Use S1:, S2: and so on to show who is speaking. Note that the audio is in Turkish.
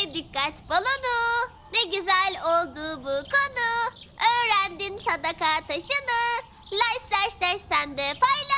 S1: ve dikkat balonu. Ne güzel oldu bu konu. Öğrendin sadaka taşını. Laş laş laş sen de paylaş.